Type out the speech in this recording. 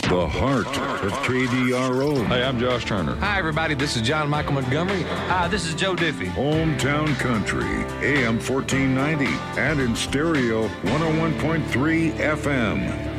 The heart of KDRO. Hey, I'm Josh Turner. Hi, everybody. This is John Michael Montgomery. Hi, this is Joe Diffie. Hometown Country, AM 1490, and in stereo 101.3 FM.